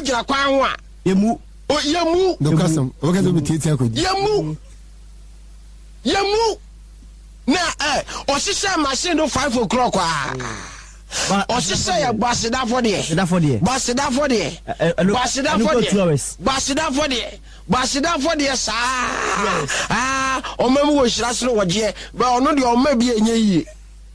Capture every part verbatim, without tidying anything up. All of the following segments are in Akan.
ujira kwa ho a yemu o yemu the custom o ka so bititia ko yemu yemu na eh o sise machine no five o'clock ah o sise ya basida for there basida for there basida for there basida for there basida for there basida for there sa ah o memu wo hira so wo je ba ono de o ma bi enye yi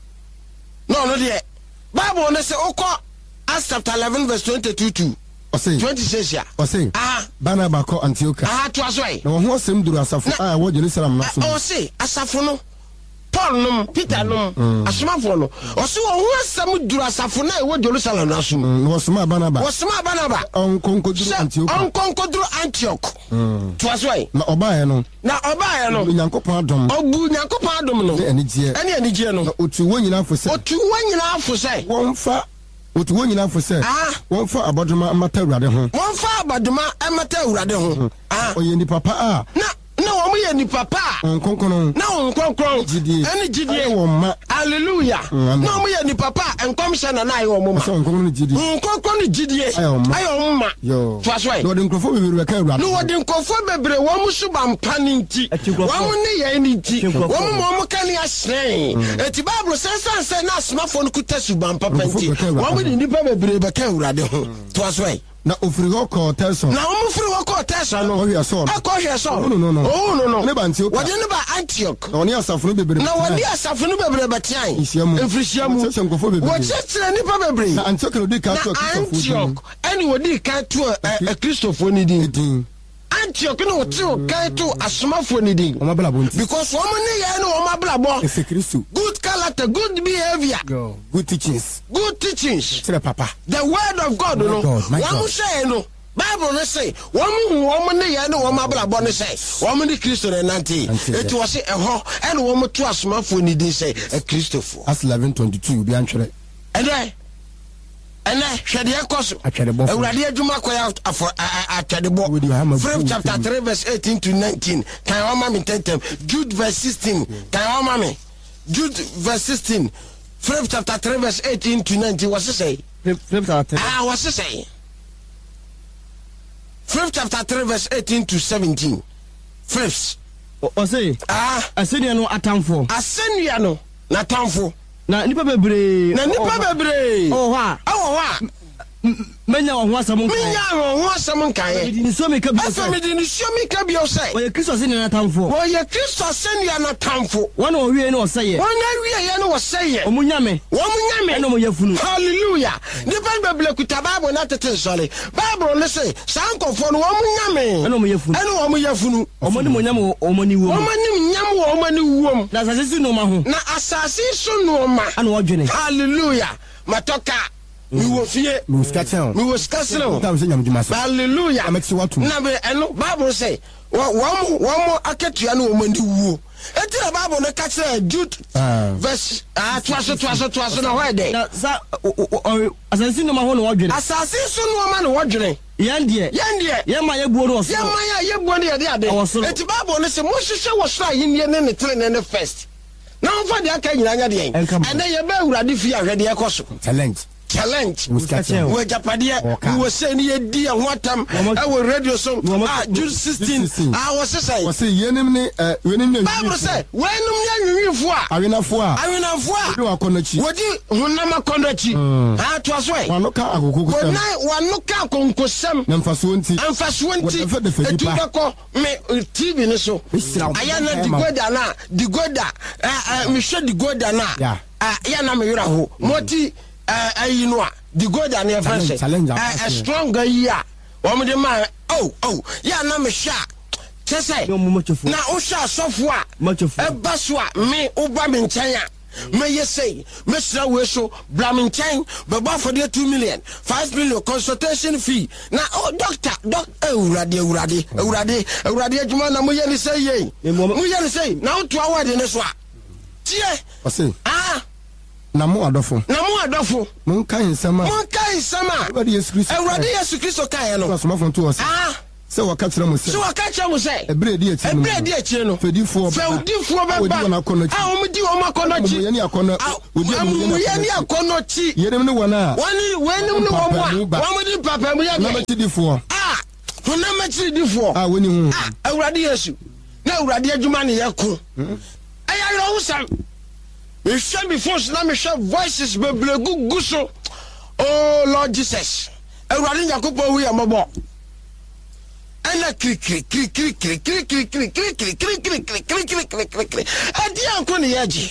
no no de Bible no say okọ Acts chapter eleven verse twenty-two to twenty-six ya o say ah Barnabas ko Antioch ah to aso na wo ho asem duru asafo ah wo Jerusalem na so o say asafo no Paul no Peter no asomafo no o say wo ho asem duru asafo na wo Jerusalem na so wo soma Barnabas wo soma Barnabas on konkoduru Antioch on konkoduru Antioch to aso na obaye no na obaye no Nyankopon adom obu Nyankopon adom no ene gie ene ene gie no otu wo nyina fo se otu wo nyina fo se won fa otu wo nyina fo se won fa abodoma mata awurade ho won fa abodoma mata awurade ho ah oye ni papa ah na na wo ye ni papa nkonkono na nkonkron ene gidie wo ma hallelujah na wo ye ni papa enkomhye na na ye wo ma nkonkono gidie nkonkron gidie ayo ma yo to aso no de nkrofo bebre ka awurade no de nkrofo bebre wo mu suba mpani nti wo mu ne ye ni nti wo mu mo kan ya sren eti bible sense sense na smartphone kuta suba mpapa nti wo mu ni pa bebre be ka awurade ho to aso na ofiri ko Telson na o mufiri ko Telson no hwe so ko hwe so no no no oh no no ne ba Antioch wo de ne ba Antioch na oni asafo no bebre na woni asafo no bebre betian efrisiamu wo senkofo bebre wo chetre ni pa bebre na Antioch no di ka to Antioch ani wo di ka to a Christopher ni din Antioch no to ka to asomafo ni din because wo ne ye no wo mablabo ese Kristo good character good behavior good teachings good teachings tell papa the word of God no wo say no Bible no say woman woman ne ya no wo mablabo no say woman di Kristo na nanti eti wo say eho e no wo moto asomafo ni din say a Christopher as eleven twenty-two bi antwere ene ene hwede ekoso awurade adwuma koya atwadebo Philip chapter three verse eighteen to nineteen kan wa mami tentem Jude verse sixteen kan wa mami Jude verse sixteen Philip chapter three verse eighteen to nineteen what say Philip chapter ah what say Philip chapter three verse eighteen to seventeen Philip o say ah asenia no atamfo asenia no na atamfo na nipa bebre na nipa bebre oh ha oh ha menya wo ho asam nkan menya wo ho asam nkan di ni so me ka bi so me di ni so me ka bi o say o ye Kristo se na tamfo o ye Kristo se na tamfo wona o wie na o say wona wie ye na o say o munyame o munyame na mo yafunu hallelujah ni ban bebele kuta bible na tete sole bible le say sankofo no o munyame na mo yafunu na o mo yafunu o mo ni munyame o mo ni wo o mo ni nyam o mo ni wo na asase su no ma ho na asase su no ma ana o dwene hallelujah matoka mi wo fie mi skatsen mi wo skatsen tam se nyam djuma so hallelujah amexi watu na be eno bible say wo wo wo aketua no wo mandi wuo eti na bible no ka kire Jude verse ah twaso twaso twaso na why dey na sa asase no ma ho no wodwene asase so no ma no wodwene yandie yandie yema yebuo no so yema ya yebuo ne de ade eti bible no say mo hwehwe wo so ayennie ne ne tere ne ne first na mfa de aka nyina nya de en ene ye ba awurade fi ahwede ekoso challenge challenge we japade we say ni edi e ho atam e we radio so ah June sixteen ah we say we say yenim ni eh yenim ni Bible say wenum nya nwinfo a awenafo a awenafo a de wakonachi wodi honam akonachi ah to aso e wanoka akokoko sam wanoka akonkosam na mfaso nti mfaso nti etubako me T V ne so aya na digoda na digoda eh me hwe digoda na ah ya na me yura ho moti eh you know the god and your friend a stronger year wo de man oh oh ya na me sha chese na o sha sofo a e baso a me uba me nchen a me yesay me sra we so bra me nchen be ba for the two million five million consultation fee na oh doctor doc ewurade ewurade ewurade ewurade adwuma na mo ye ni say ye mo ye ni say na o to award ne so a tie o say ah na mo adofo na mo adofo mon kan nsama mon kan nsama Ewurade Yesu Kristo Ewurade Yesu Kristo kan no asoma fon to o say ah se wakachira mo se se wakachira mo se ebre di echi no ebre di echi no fedifo fedifo beba ah o mudi o makono chi mo yani akono odi mo yani akono chi yenem ne wona wani wenem ne wo mo wo mudi papa mo ya na matidifo ah to na matidifo ah woni hu ah awurade yesu na awurade adwuma ne yeko aya yo husam me hwe before na me hwe voices beble gugu so oh Lord Jesus awurade yakopo hu ya mabo ana kri kri kri kri kri kri kri kri kri kri kri kri kri kri kri kri kri kri adi anko ne yaji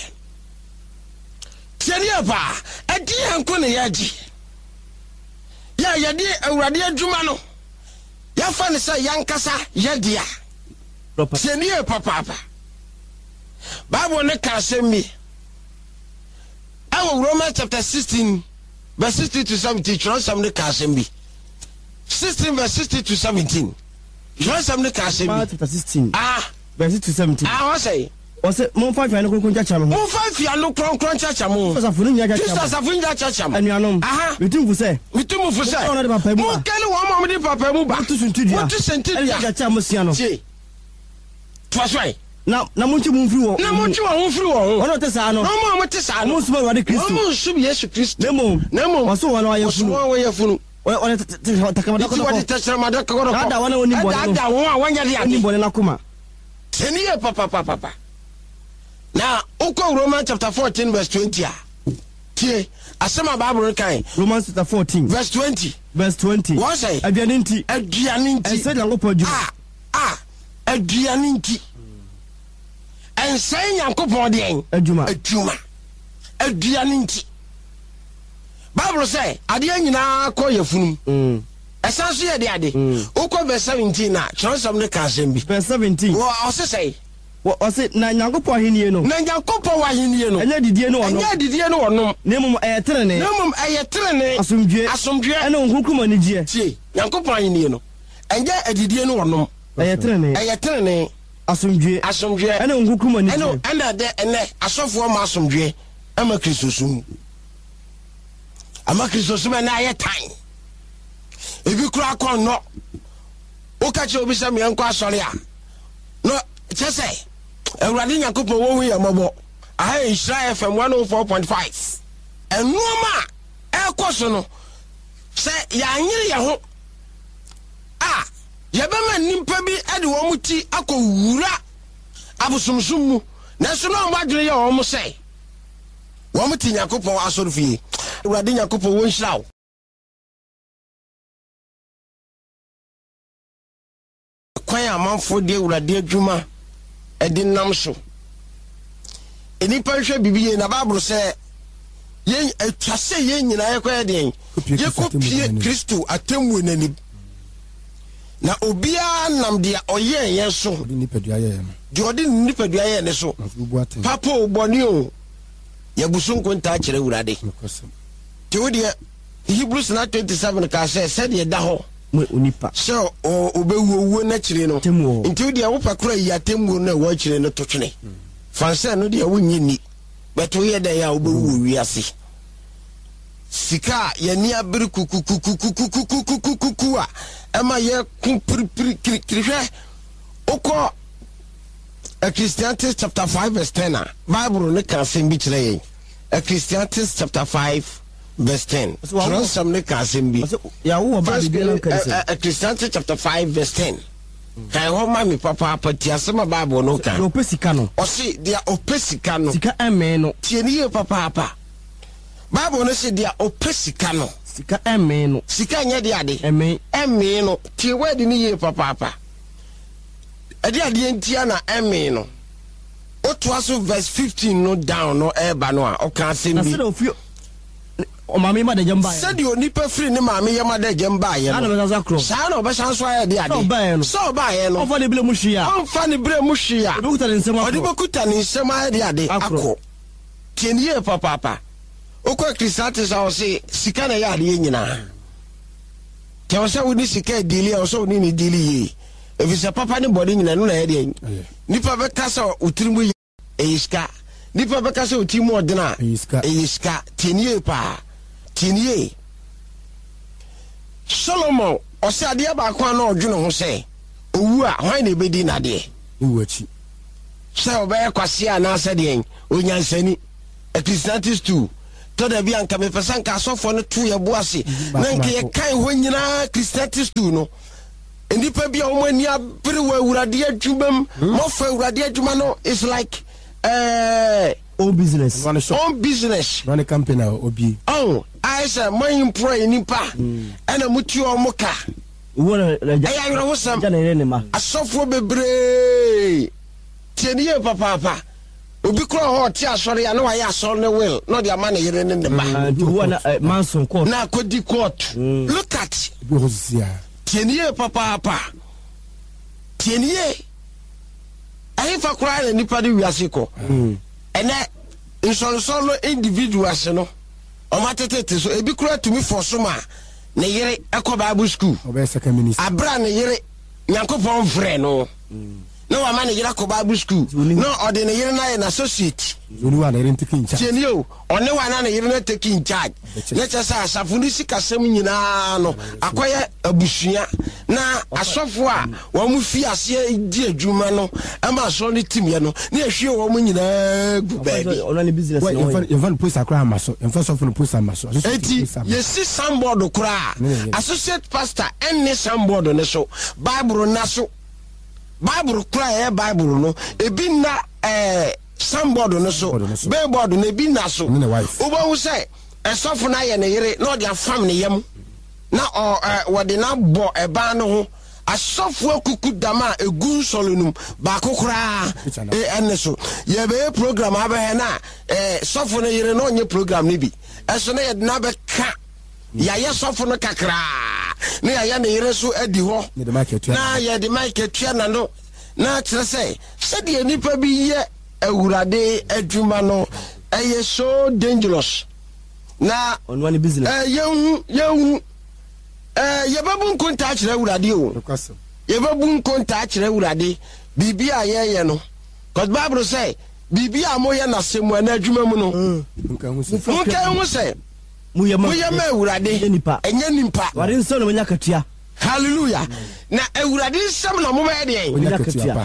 tiani apa adi anko ne yaji ya yadi awurade adwuma no ya fa ne say yankasa yadia tiani apa papa Bible ne ka asemi awo Romans chapter sixteen verse sixty to seventy chron some ne ka asemi sixteen verse sixty to seventeen John Samne Kasemi chapter sixteen ah verse to seventeen ah what say o say mon fa fiano kronkron chacha mo mon fa fiano kronkron chacha mo so safunu nya chacha so safunu nya chacha mo anuanom aha mitum fu say mitum fu say mo kele wo mo di papa mu ba to suntudia to suntudia chacha mo sia no ti twaswai na na mo nti mo mfiri wo na mo nti wo mfiri wo ono te sa no no mo mo te sa no mo suma wade Kristo mo sum Yesu Kristo nemo nemo waso wono ayefunu waso wo ayefunu ona takamada ko wadi tasramada ko ko ada wana woni bole ada won awanya dia ni bole na kuma teniye papa papa papa na uko Romans chapter fourteen verse twenty ah tie asema Bible kan Romans chapter fourteen verse twenty verse twenty what say aduane nti aduane nti ense Yankopon adwuma ah ah aduane nti ense Yankopon de en adwuma adwuma aduane nti Bible say ade nyina ko yefunu mm esanso ye de ade uko verse seventeen na chonsam ne ka asem bi verse seventeen wo osesei wo ose na Yankopon ahenie no na Yankopon ahenie no enya didie no ono enya didie no ono nemum eyetrene nemum eyetrene asomdwe asomdwe ena onkunkuma ne gie tie Yankopon ahenie no enya adidie no ono eyetrene eyetrene asomdwe asomdwe ena onkunkuma ne gie ena ena de ene asofo ma asomdwe ama Kristo sum ama Kristo sum na aye tan ebi kura kon no o ka che obi se me enko asore a no chese Awurade Yankopon wo wi amabo aha Israel F M one oh four point five enuma e koso no se ya nyire ye ho ah ye be ma nimpa bi ade wo muti akowura abusumsum mu na so no mwadwere ye wo mu se wo muti Yankopon asore fie Awurade Yankopon wo nhyiraw kwaya amanfo de Awurade adwuma edi nam so enipa hwe bibiye na Bible say ye atwase ye nyina ye kwaya den ye kopie Kristo atemmu nani na obia nam de oye ye so odi nipadua ye no de odi nipadua ye ne so papa oboni o ye busunko nta kire Awurade te odi Hebrews na twenty-seven ka say said ye da ho unipa so obewu na kire no nti de wo pakura ya temu na wo kire no to twene fansa no de wo nyini beto ye da ya obewu wiase sika ye ni abiri kukukukukukukukukuku a ema ye kumpiri kirihwe oko Ecclesiastes chapter five verse ten a Bible ne kan sem bi kire ye Ecclesiastes chapter five verse ten. Transam ne kasembi. Ya wo ba bi na kan se. Ecclesiastes chapter five verse ten. Kai ho ma mi papa pati asema Bible no kan. O pesika no. O se dia o pesika no. Sika eme no. Tie ni ye papa papa. Bible no se dia o pesika no. Sika eme no. Sika nya dia de. Eme. Eme no. Tie word ni ye papa papa. Ade ade ntia na eme no. O to aso verse fifteen no down no eba no a o kan sembi. Na se do fio o mama ma de jamba ya said you nipa free ni mama ye ma de jamba ya no ana za kro sa na obesan so ya de ade so ba ye no so ba ye no ofa de ble mu hwia onfa ni bre mu hwia o kuta ni nsema o de kuta ni nsema ya de ade akọ tienie papa papa o ko Ecclesiastes a o se sika na ya ade nyina ke o se wo ni sika dili o so ni ni dili yi efi se papa ni body nyina no na ya de nipa be kasa utirimu e iska nipa be kasa utimu odena e iska tienie pa tinie Solomon o se ade ba kwa na odwene ho se owu a hwan na ebedi na de owu achi se obey kwase anase de onyansani a Christianity too to da bi anka me pesa nka asofo no to ye boase na nka ye kan ho nyina Christianity too no enipa bi a wo mani abere wa awurade adwumam mo fa awurade adwuma no is like uh own business own business run a company obi oh I say my pray nipa ana muti o moka wona ayi ayro wosam jana ne ma asofo bebre tieniye papa papa obi kro ho ti asore ya na wa ya asore ne will no de ama ne yere ne ne ba wona manson court na kodi court look at tieniye papa papa tieniye ayi fa kra ne nipa de wiase ko ene insonsolo individuals no o matete so ebi kura to me for soma ne yere ekọ Bible school obe second minister abra ne yere Nyankopon frɛ no no wa ma ne yere akọ Bible school no ode ne yere na ye na associate zoni wa na yere take in charge tieni o one wa na ne yere na take in charge na chesa asafo ni sikasem nyina no akoye abusua na asofo a wo mu fi ase di adwuma no ama aso ne timye no na ehwe wo mu nyina gu baabi only business no you van post akra amaso you van sofo no post amaso eti yesi samboard kura associate pastor enne samboard ne so Bible na so Bible kura e Bible no ebi na eh samboard no so billboard na ebi na so obo hu say esofo na ye ne yere na odi afam ne yam na o wode na bo eba no ho asofo akuku dama egu solunum ba kokora e enne so ye be program abehe na eh sofo ne yere no nye program ne bi eso na ye na be ka ya ye sofo no kakra na ya ya ne yere so adi ho na ye de mic etua na no na kire say se de nipa bi ye awurade adwuma no eye so dangerous na on one business eh yehu yehu eh yebabu nkonta akire awurade o yebabu nkonta akire awurade bibia ye ye no because Bible say bibia moye na semu na adwuma mu no nka hu say muyema muyema awurade nipa enye nipa ware nso no nya katua hallelujah na awurade nsam na mo ba de nya katua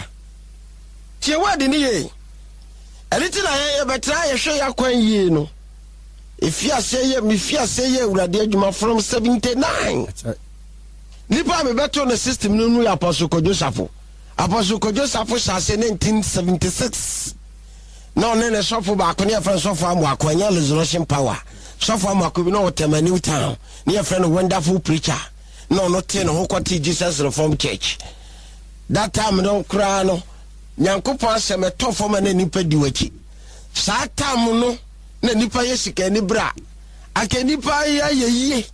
tie wadi ni ye eliti na ye betra ye hwe yakwan yi no ifia say ye mi fia say ye awurade adwuma from seventy-nine nipa me beto no system no nu Apostle Joseph Apostle Joseph sase nineteen seventy-six no ne ne sofo ba ko ne friend sofo amu akwanya resurrection power sofo amu akobi no Tema New Town ne friend wonderful preacher no no te no kwati Jesus Reformed Church that time no kra no Nyankopon asem to fo ma na nipa di wachi sa time no na nipa yesika ni bra aka nipa ya yeye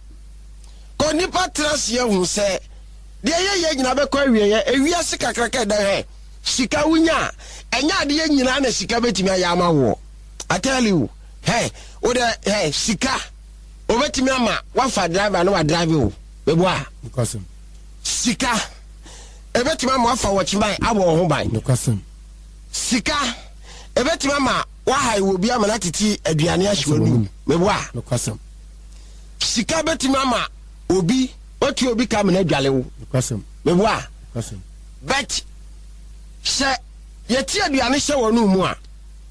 ko nipa trans ye hu se de ye ye nyina be kwa wie ye ewia sika kraka da he sika wunya enya de ye nyina na sika betimi ayama wo I tell you hey o de hey sika o betimi ama wa fa driver no wa drive o bebo a because sika ebetimi ama wa fa wo chiman abo ho ban because sika ebetimi ama wa hai wo bia mana titi aduane ahwanu bebo a because sika betimi ama obi otu obi kam na adwale wo because bebo a because but se yeti aduane hye wonu mu a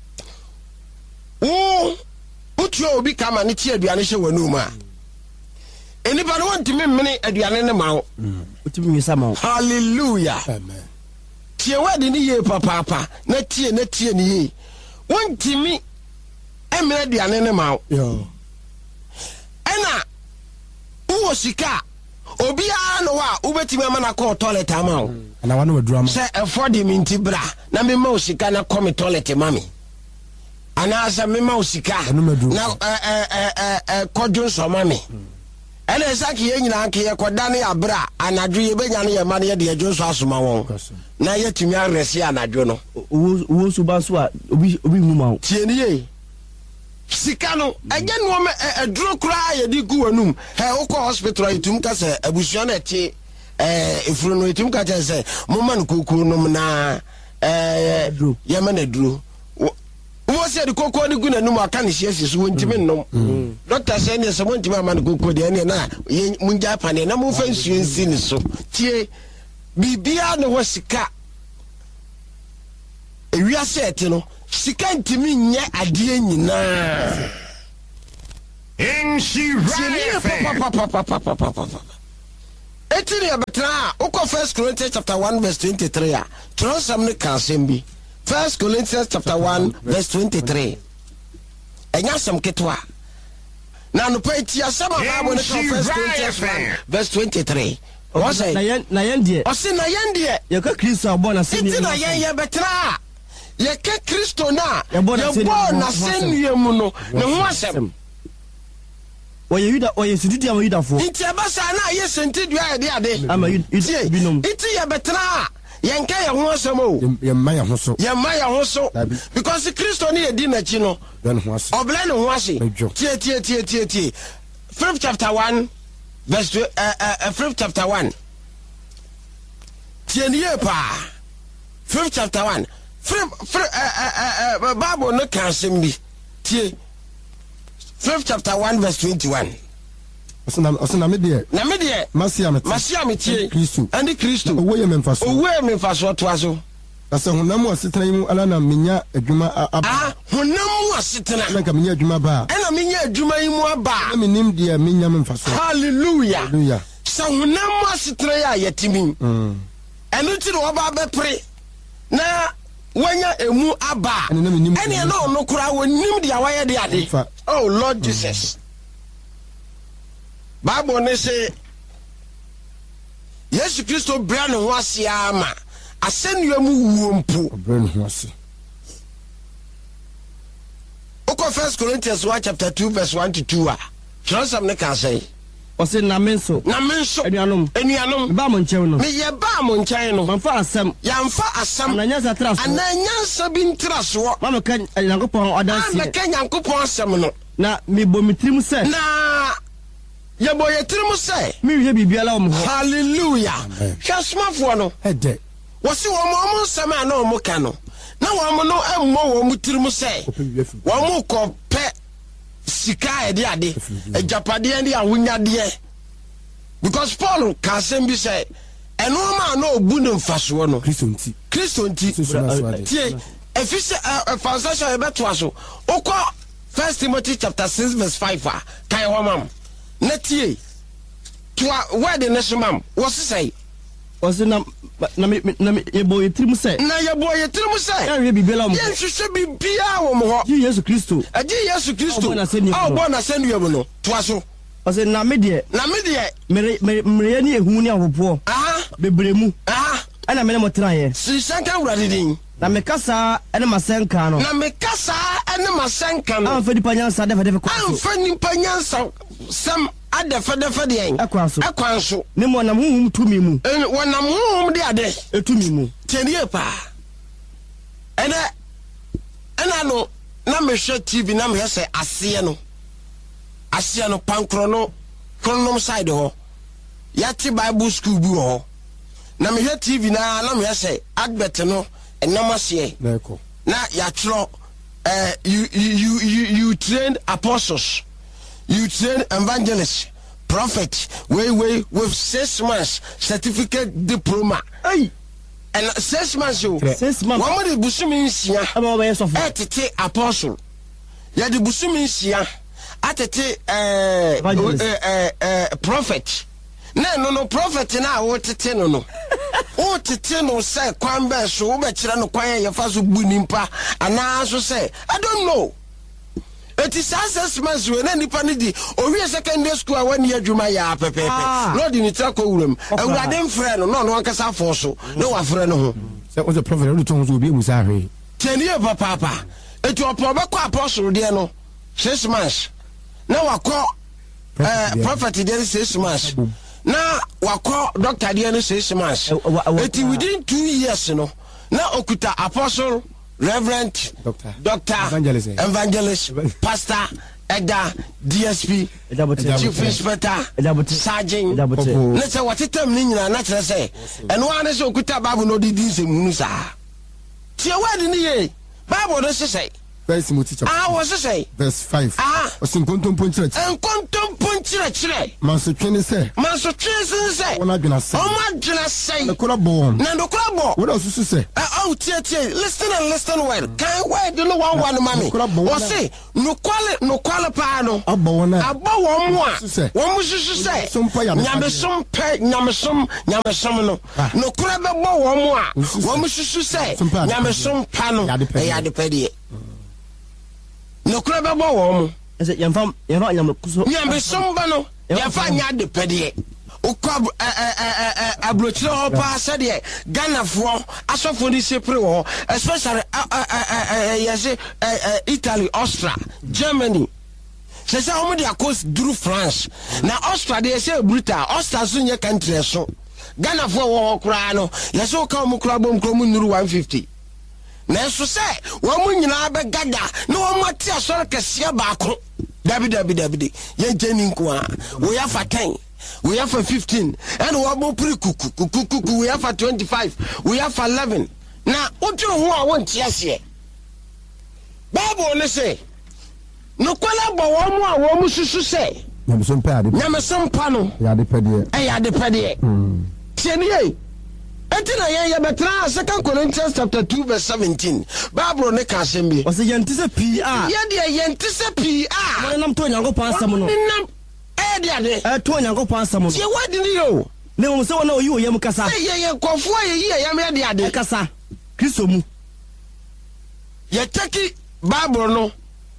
wo otu obi kam na ti aduane hye wonu mu a enipa no wantimi mmene aduane ne mawo otimi nwisa mawo hallelujah amen tie wadi ni ye papa papa na tie na tie ni ye wantimi emene aduane ne mawo yo ena wo sika obi a no wa ubetimi ama na call toilet amawo ana wanu wadrum se afford minti bra na me ma sika na come toilet mami ana asa me ma sika na eh eh eh kodjo so mami ene saki ye nyina anke ye koda ne abra anadwo ye benya ne ye ma ne ye de adwo so asoma won na ye timi aresi anadwo no wo so ba so a obi obi hu ma tie ni ye sika no ege no me eduro kura ye di gu wanum he ukọ hospital itum ka se abusua na ti eh efuru no itum ka se mo man kokuru no na eh ye ma na duro wo se de kokoro ni gu na num aka ne hie so wontimi nnom doctor say ne se wontimi ama ne kokoro de ne na munja pane na mo fa nsuo nsi ne so tie bibia ne ho sika ewia sete no sika ntimi nye ade nyina in she right etiri abetra uko First Corinthians chapter one verse twenty-three a tronsam ne kansembi First Corinthians chapter one verse twenty-three enya sam ketwa na no peti asama Bible ne First Corinthians one verse twenty-three o say na yen na yen die o say na yen die ye ka Kristo abo na senu enti na yen ye betra ye ka Kristo na ye bo na senu mu no ne ho asem oye yuda oye sididi am yuda fo enti abasa na ye sentidua ye de ade ama yuda binom enti ye betra ye nka ye ho asem o ye ma ye ho so ye ma ye ho so because Kristo ne ye di na chi no ben ho ase obla ne ho ase tie tie tie tie tie Philip chapter one verse uh, uh, uh, Philip chapter one tie nie pa Philip chapter one Philip uh, uh, uh, Bible no kan asem bi tie Philip chapter one verse twenty-one. Osana osana me de. Na me de. Masia me. Masia me tie. Kristo. Andi Kristo. Owo ye memfaso. Owo ye memfaso to aso. Asa honam asetena yimu ala na menya adwuma aba. Ah, honam asetena. Na ka menya adwuma ba. Ena menya adwuma yimu aba. Na menim de menya memfaso. Hallelujah. Hallelujah. Sa honam asetena ya yetimi. Mm. Enu ti no ba be pre. Na wanya emu aba ene na ono kura wonim dia waye de ade oh Lord Jesus. Bible ne say Yesu Kristo bra ne ho ase ama asenua mu wuompo bra ne ho ase Oko First Corinthians one chapter two verse one to two a Transam ne kan say o se na menso na menso enuanom enuanom ba mo nkyɛw no me ye ba mo nkyɛn no manfa asɛm yamfa asɛm ananya traso ananya sabi ntraso ma me kan Nyankopɔn ɔdanse na kan Nyankopɔn asɛm no na me bo mitrim sɛ na ye bo ye tirim sɛ me hwe bibiala wo mo ho hallelujah hwa smafo no ede wo se wo mo nsɛm a na wo mo ka no na wo mo no emmo wo mo tirim sɛ wo mo kɔ pɛ sika ede ade ejapade ande ahonyade because Paul ka sem bi say eno ma na obu ne mfaso no Kristo nti Kristo nti tie efise translation e beto aso okọ First Timothy chapter six verse five a kai ho mam na tie to word ne so mam wo say o se na na me na me ye bo yetrim sɛ na ye bo yetrim sɛ ya hwe bibiala wo mo ye hwehwe bibia wo mo ho ji Yesu Kristo agi Yesu Kristo ah bo na senua mu no to aso o se na me de na me de mere mere ni ehu ni ahopo aha bebremu aha ana me ne motran ye si sanka wurade din na me kasa ene masenka no na me kasa ene masenka no amfa nipa nyansa de fede ko amfa nipa nyansa sam ade fede fede yen akwanso akwanso ne mo nam huhum tumi mu en wonam huhum de ade etumi mu tenie pa ene ena no na me hwe T V na me hwe ase no ase no pankro no kronom side ho yati Bible school bu ho na me hwe T V na na me hwe advert no enam ase na ya tro eh you you you you trained apostles, you trained evangelists, prophet, way way with six months certificate diploma. Hey, and six months you six months. One more busumi nsia. Aba ba yeso fa. Etete apostle. Ya de busumi nsia. Atete eh eh eh prophet. Na no no prophet na wo tete no no. O tete no say kwan be so wo be kire no kwan ye fa so bu nimpa ana so say I don't know. It is six months we na nipa ni di o wi secondary school a wani adwuma ya pepepe. No di ni tra ko wuram. Awurade mfrɛ no no no ankasa fo so. Na wa frɛ no ho. Say o the prophet o to so obi emusa hwe. Tenie papa papa. Etu opo be kwa apostle de no six months. Na wakɔ eh prophet de six months. Na wakɔ doctor de no six months. Eti within two years no na okuta apostle, reverend, doctor, doctor evangelist, evangelist pastor, Eda, D S P, chief inspector, sergeant. Na say what time ni nyina na kyerɛ sɛ ɛno ane sɛ okuta Bible no di din sɛ munu saa. Tie word ni ye. Bible no say verse mo teacher ah was say verse five ah osin kontompo nchire kontompo nchire chire manso twene se manso twene se wona dwena se o ma dwena se na kola bo na do kola bo what else you say oh tie tie listen and listen well kan word no one one mami o say no kwale no kwale pa no abo wona abo wo mo a wo mo susu se nyamesom pe nyamesom nyamesom no no kura be bo wo mo a wo mo susu se nyamesom pa no e ya de pedie no kura be bo wo mo ese yamfam yero nyamekuso nyamesom ba no ya fa nya de pedie ukwa abrochire ho pa sede Ghana fo asofo ni sepre ho especially yes Italy, Austria, Germany. Se se homo de akos duru France na Austria de se brutal Austria so nye country so Ghana fo wo kura no yes o ka mo kura bom kro mu nuru one fifty na so se wo mu nyina be gada na wo mati asore kese ba ko dabi dabi dabi ye jeni nko a wo ya fa ten we have for fifteen and we have pre kuku kuku kuku we have for twenty-five we have for eleven na otu ho a won tiase Bible ne say no kwala bo wo mu a wo mu susu say nyamesom pa ade nyamesom pa no ya de pede e ya de pede mm tieni ye etina ye ye betra second Corinthians chapter two verse seventeen Bible ne ka sembi o se yentise pi a ye de yentise pi a mo nam to nyankopon asam no eh dia de eh to nyankopon asam no ye wadi ni yo ne mo se wona oyi oyam kasa eh ye ye kofo ye ye yam ye dia de kasa Kristo mu ye take Bible no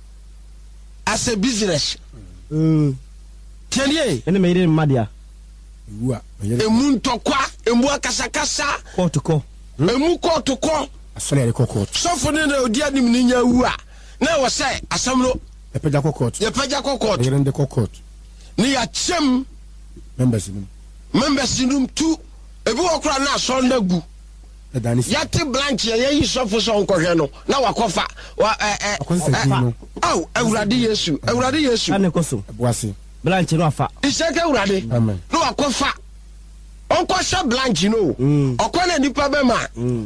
as a business mm tienie ene me ire madia wa emu ntokwa emu akasakasa kotoko emu kotoko asole re kokot sofo ne na odi anim ni nya wu a na wo se asam no e peja kokot ye peja kokot ye rende kokot ni ya chem members num members num tu ebi okura na so na gu ya ti blanche ye yi sofo so nkohwe no na wakofa wa eh eh oh awurade Yesu awurade Yesu ane koso boase blanche no afa iseke awurade no wakofa onko sha blanche no okona nipa be ma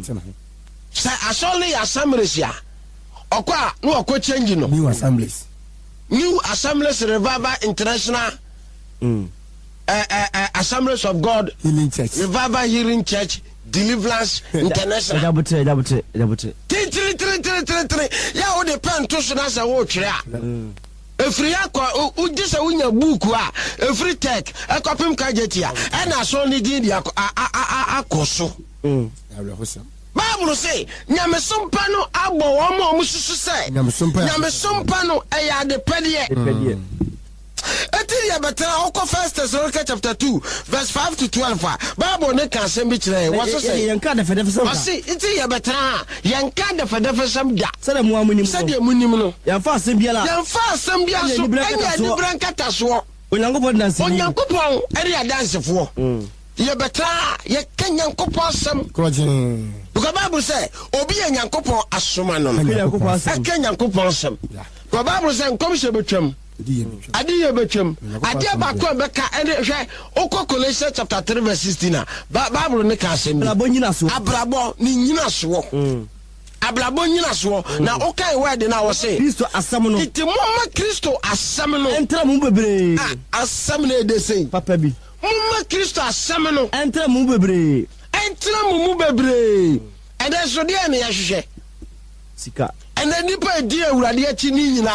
sa asole assemblies okwa no okọ change no new assemblies new assemblies revival international mm eh eh assemblies of God healing church revival healing church deliverance international jabutre jabutre jabutre three three three three three ya o de pen to so na say wo twere a efri akọ u gise wunya book a efri tech akopim kajetia e na so ni din dia akoso mm ya Bible say nyamesompa no abo wo ma o mususu say nyamesompa no e ya de pedie pedie etiri ya betra okọ First Thessalonians chapter two verse five to twelve Bible ne kan sem bi kire wo so say yanka da fede fesam asi etiri ya betra yanka da fede fesam da sede mu amunim sede munim no yanfa asem bia la yanfa asem bia so anya di brankata so onyankopon dance onyankopon eri dance fo ye betra ye kanyankopon asem krojin because Bible say obi yanyankopon asoma no kanyankopon asem because Bible say nkom se betwam adiye betwam adiye ba ko be ka ene hwe okọ Colossians chapter three verse sixteen Bible ne ka asem abrabo nyina so abrabo ni nyina so abrabo nyina so na okai word na wo say Kristo asem no iti momma Kristo asem no entra mu bebre asem na de sei papa bi momma Kristo asem no entra mu bebre entra mu mu bebre ende so de na ya hwehwe sika ende nipa di awurade achi ni nyina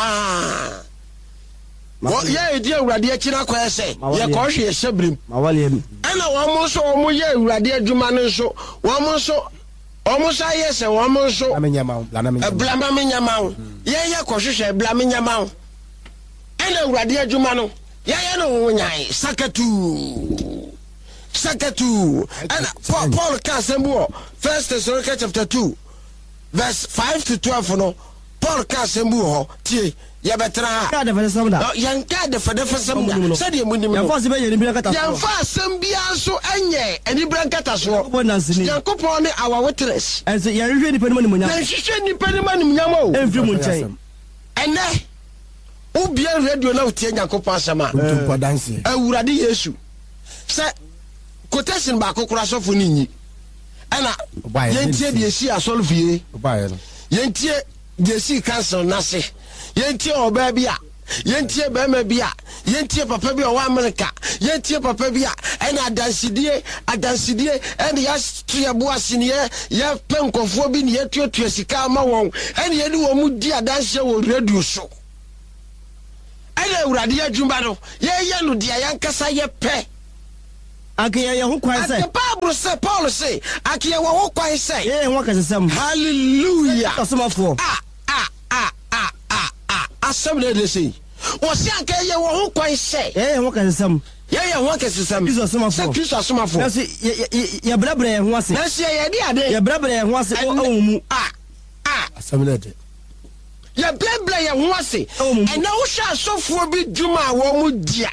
wo ya edi awurade achi na kwa se ye ko hwe ye sebrim mawale mi ana wo mo so wo mo ye awurade adwuma no so wo mo so wo mo sa ye se wo mo so amenyama blama menyama ye ye ko hwehwe blama menyama ana awurade adwuma no ye ye no wo nyan sakatu sakatu ana Paul, Paul can sembo First Thessalonians chapter two verse five to twelve no Paul can sembo ho tie ya betra ka da fede sam da yanka da fede sam da said ye munim ya fa se be ye ni brankata ya fa sam bia so enye eni brankata so yankopon ne our witness ense ya hwehwe ni panima ni munya na hwehwe ni panima ni munya mo enfri mu nchen ene ubia radio na utie yankopon asama ntumpa dance awurade Yesu se quotation ba kokora sofo ni nyi ana yentie de esi asolfie obaye no yentie Jesi Council nase yentie oba bia yentie bema bia yentie papa bia wa America yentie papa bia ena adansidie adansidie ena ya tuya boase ne ya penkofo bi ne ya tuatua sika ma won ena ye ni wo mu di adanse wo radio so ena urade adwuma no ye ye no dia yankasa ye pe akiya ye ho kwan say the Bible say Paul say akiya wo ho kwan say ye ho kasesam hallelujah kasomafo ah ah ah ah ah ah assembly dey say o si anka ye wo ho kwan say ye ho kasesam ye ye ho kasesam Kristo asomafo Kristo asomafo na so ye brabra ye ho ase na so ye di ade ye brabra ye ho ase o mu ah ah assembly dey ye brabra ye ho ase and na wo hwa asofo bi dwuma wo mu dia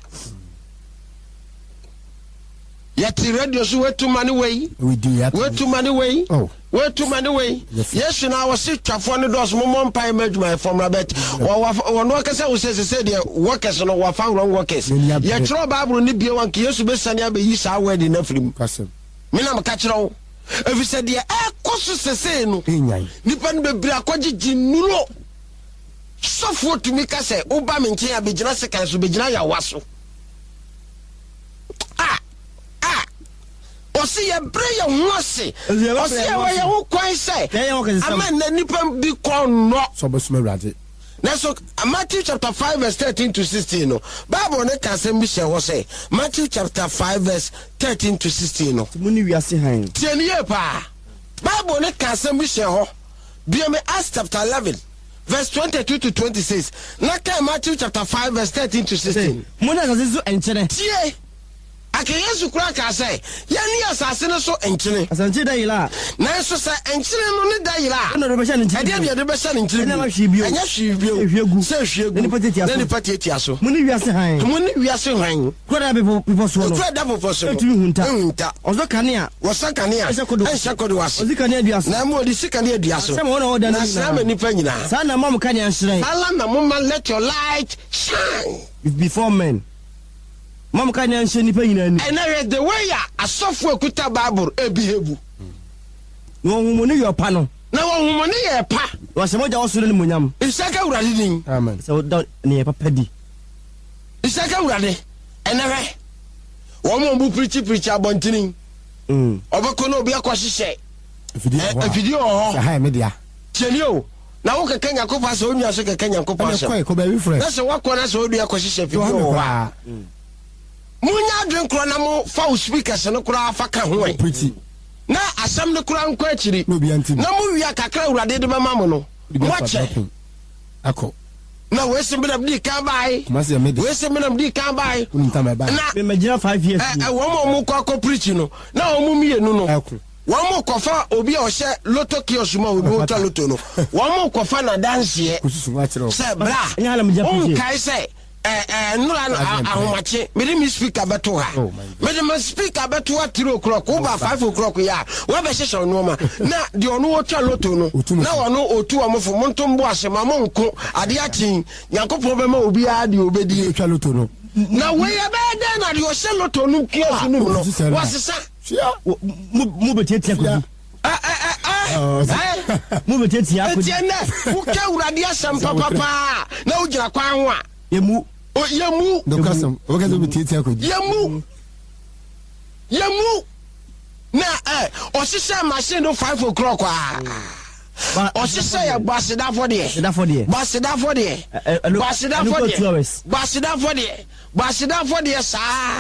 yet radio so wetu money way we do yet wetu money way oh wetu money way yes na was twafo ne dos mo mpa management from Robert wo no kasa wo say say the workers no wa fa wrong workers ye tro Bible ni bie wan ke Yesu be sane abeyi sa word na firim kasem me na maka kire wo efi say the e koso sese no nipa no bebre akogigi nulo sofo tumi ka say wo ba me nchen abegina sekan so begina ya waso ah osi ye bre ye ho ase osi ye we ye ho kwan say amen na nipa bi kon no so bosuma urade na so Matthew chapter five verse thirteen to sixteen no Bible ne ka sem bi she ho say Matthew chapter five verse thirteen to sixteen no muni wiase han tienie pa Bible ne ka sem bi she ho bi me Acts chapter eleven verse twenty-two to twenty-six na ka Matthew chapter five verse thirteen to sixteen muni asasesu enchere tie ake Yesu kura ka say ya ni asase no so enkyene asanche da yila na so sa enkyene no ne da yila na do be sha ne ade de de be sha ne enkyene na ma hwibio anya hwibio ehwegu se hwegu ne pateti aso ne pateti aso muni wiase han muni wiase han kura be people so no kura da people so etu hunta hunta ozo kanea wosa kanea enhya kodo wase ozi kanea duaso na mo di sika ne duaso sama wona oda na sama nipa nyina sa na mam kanea nhire ala na mama let your light shine before men mam kanea nhire nipa nyina ni and now the way ya asofo ekuta Bible ebihebu no humoni yo pa no na wo humoni ye pa wa se moja osoro ni monyam isaka urade din amen so da ne papa di isaka urade enere wo mo bu preach preach abontini mm obeko na obi akwahyehe video video ho ha media tieni o na wo keke nyakopa so onua so keke nyakopa so ko ko be friend na se wakọ na so odu akwahyehe video ho ha munya adwen kro na mo fa speakers no kro afa ka ho e na asam ne kro anko akiri na mo wia kakra urade de mama mo no mo che ako na we se mbina bdi kan bai we se mbina bdi kan bai na me magina five years eh wo mo mo ko preach no na wo mo mienu no wo mo ko fa obi a o hye loto kiosk mo obi o ta loto no wo mo ko fa na dance ye se bra on kai se eh eh nura na ahomache me dem speaker beto ha me dem speaker beto ha three o'clock over five o'clock ya we be hye no ma na de ono wo twa loto no na wono otu omofo montombo asema monko ade atin yankopon be ma obi a de obedi twa loto no na we ya be de na de o hye loto no kiosk no no wasesa mu betetia ko eh eh eh mu betetia ko tie na wo ka urade asem papa pa na wo gira kwan ho a yemu o yemu dokasam o ka zo betetia ko yemu yemu na eh o sise machine no five o'clock ah o sise ya basida for there basida for there basida for there basida for there basida for there basida for there sa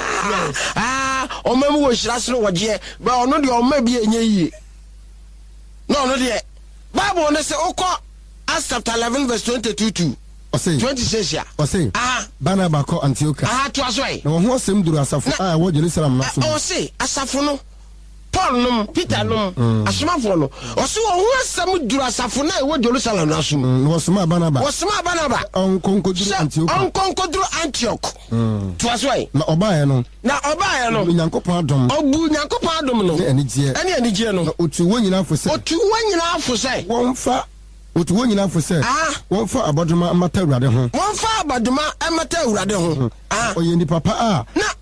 ah o memu wo shirase no woje ba ono de o ma bi enye yie no no de Bible no say okọ Acts chapter eleven verse twenty-two to twenty-six ya o say ah Barnabas ko Antioch ah to aso e na ho asem duru asafo ah wo Jerusalem na so o say asafo no Paul no Peter no asomafo no o so ho asem duru asafo na wo Jerusalem na so no soma Barnabas o soma Barnabas on konko duru Antioch on konko duru Antioch to aso e na oba ye no na oba ye no Nyankopon adom obu Nyankopon adom no eni je eni eni je no otu wo nyina fo se otu wo nyina fo se won fa otu wo nyina fo se won fa abodoma mata urade ho won fa abodoma mata urade ho ah oye ni papa ah na na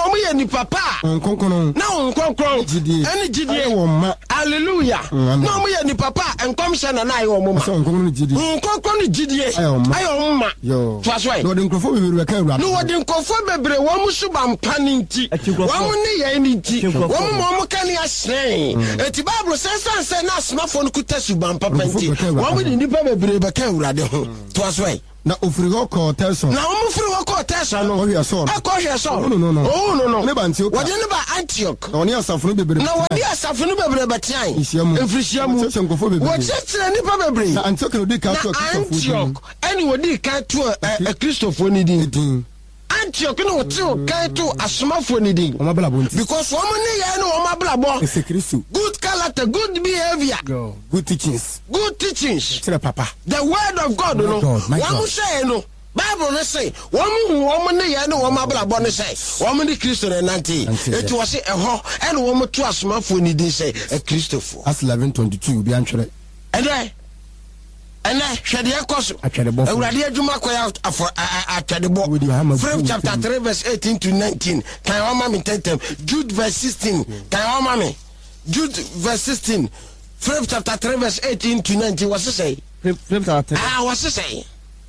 wo mo ye ni papa nkonkono na nkonkron ani gidie hallelujah na mo ye ni papa enkom hye na na aye wo mo ma nkonkron gidie nkonkron gidie aye wo ma to asoi no de nkofo bebre ka awura no de nkofo bebre wo mo suba mpa ni nti wo mo ne ye ni nti wo mo mo ka ni asren eti bible say say na smartphone kuta suba mpa panti wo mo ni nipa bebre be ka awura de ho to asoi na ofiri ko Telson na omo firi ko Telson no ohia so e ko hia so no no no oh no no ne ba Antioch wo de ne ba Antioch na oni asafo no bebre na wo de asafo no bebre betian efrihia mu wo chechire nipa bebre na Antioch no di ka to Antioch ani wo di ka to e Christopher ni din Antioch no to ka to asomafo ni din because wo mo ne ya no wo mablabo ese Kristo good character good behavior good teachings good teachings tell papa the word of God no wo mo say no Bible no say wo mo wo mo ne ya no wo mablabo no say wo mo di Kristo na nanti eti wo say eho e no wo mo to asomafo ni din say e Christopher as eleven twenty-two bi antwere ene ene hwede ekoso awurade adwuma koya atwede bo Philip chapter three verse eighteen to nineteen kan wa ma me tentem Jude verse sixteen kan wa ma me Jude verse sixteen Philip chapter three verse eighteen to nineteen what say Philip chapter ah what say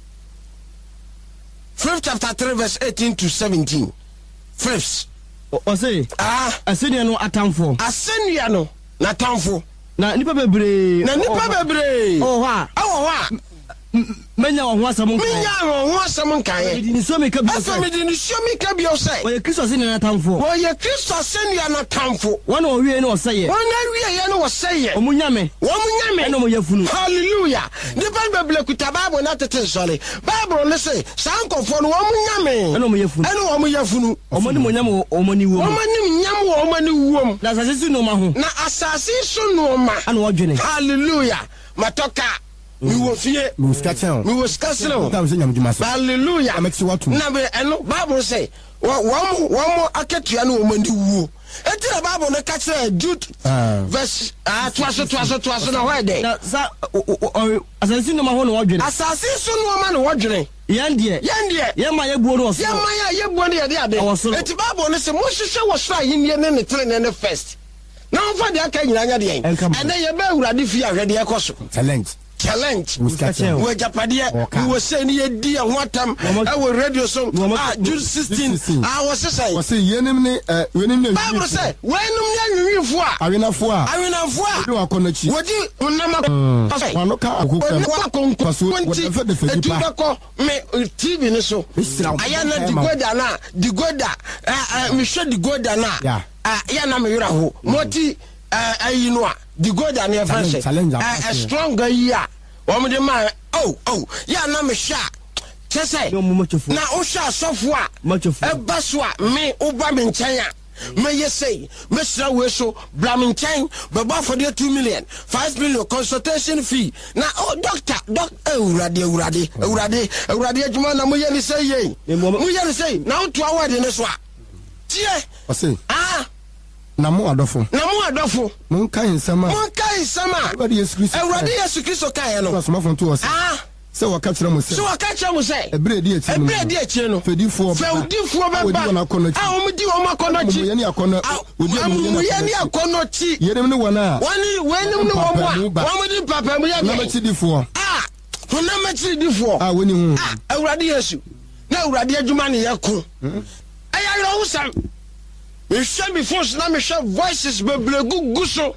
Philip chapter three verse eighteen to seventeen Philip o say ah asenia no atamfo asenia no na atamfo na nipa bebre na nipa bebre oh ha oh ha menya wo ho asam nkan menya wo ho asam nkan ye di ni so me ka bi so me di ni so me ka bi o say o ye Kristo se na tamfo o ye Kristo se na tamfo wona o wie ne o say wona wie ye ne o say o munyame wo munyame e no mo yafunu hallelujah nipa bebre kuta bible na tete sole bible ne say sankofo no wo munyame e no mo yafunu e no wo mo yafunu o mo ni mo nyam o mo ni wo o mo ni nyam wo mo ni wo na asase su no ma ho na asase su no ma ana wo dwene hallelujah matoka mi wo fie mi skachao mi wo skachao tam se nyam djuma so hallelujah ameti watu na be eno bible say wo wo wo aketua no wo mani wuo eti na bible no ka kire Jude verse ah twaso twaso twaso na why dey na sa asase no ma ho no wo dwene asase su no ma no wo dwene yandie yandie ye ma ye buo no so ye ma ya ye buo ne ye de ade eti bible no say mo hwehwe wo sra yinnie ne ne tere ne ne first na mfa de aka nyina nya de en ene ye ba awurade fi ahwede ekoso challenge challenge we japade we say ni ye di ho atam e we radio so ah June sixteen ah was say was say yenim ne wenim ne Bible say wenim ne nwinfo a awenafo a awenafo a de wakonachi wodi unama wano ka akuka paso wodi etu bako me T V ni so aya na digoda na digoda eh me hwe digoda na ah ya na me yura ho moti ayi no a the god and your friends a strong guy ya wo de man oh oh ya na me sha chese na o sha sofo a e baso a me o ba me nchen a me yesay me sra we so bla me nchen be ba for the two million five million consultation fee na oh doctor doc urade urade urade urade adwuma na mo ye ni say ye mo ye ni say na o to award ni so a tie o say ah na mo adofo na mo adofo mo kan nsama mo kan nsama Ewurade Yesu Kristo Ewurade Yesu Kristo kan no so mafon to o say ah se waka kire mo say se waka kire mo say ebre di echi ebre di echi no fedifo fedifo be ba ah o mudi o makonochi mo ye ni akono odi mo ye ni akonochi yenem ne wona wani wenim ne wo wa wo mudi papa mo ye na machidifo ah ho na machidifo ah woni hu ah Ewurade Yesu na Ewurade adwuma ne yakun aya yoro husam me shall be forced na me shall voices be blegu guso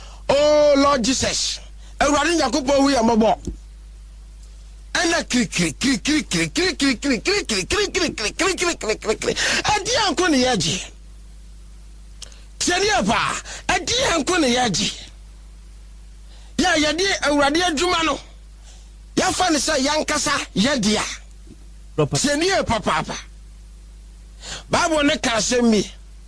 oh Lord Jesus Ewurade Yakobo wi amabo ana kri kri kri kri kri kri kri kri kri kri kri kri kri kri kri kri kri kri adi anko ne yaji tiani apa adi anko ne yaji ya yadi Ewurade adwuma no ya fa ne sa yankasa yadia tiani papa papa Bible ne ka asemi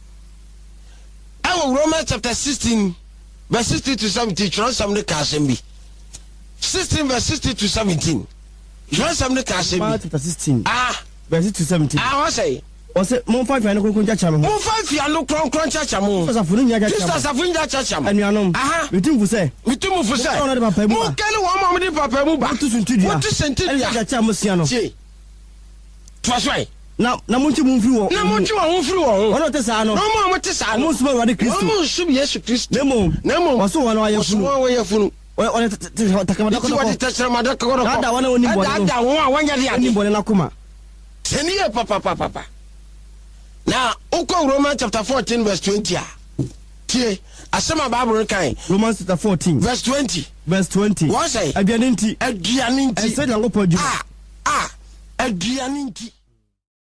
Our Romans chapter sixteen, verse sixty to seventeen, some the Kasembi. sixteen, verse sixty to seventeen. Some the Kasembi. Chapter sixteen. Ah, verse to seventeen. Ah, what say? What say? Mon five and Kun Chacham. Mon five and Kron Kron Chacham. Just as a Funja Chacham. And you know, aha, we think we say. We think we say. Mon Kelly, one moment, Papa Muba to Centuria. What to Centuria Chamusiano. Twas right. na na mo nti mo mfiri wo na mo nti wo mfiri wo wono te sa no no mo mo te sa no mo suma Awurade Kristo mo sum Yesu Kristo nemo nemo waso wono ayefunu waso wo yefunu one takamada ko ko ti takamada ko ko ada wana oni bone ada wo a wanya de oni bone na kuma seniye papa papa papa na uko Romans chapter fourteen verse twenty a tie asema Bible kan Romans chapter fourteen verse twenty verse twenty what say aduane nti aduane nti e se na ngopo adwuma ah ah aduane nti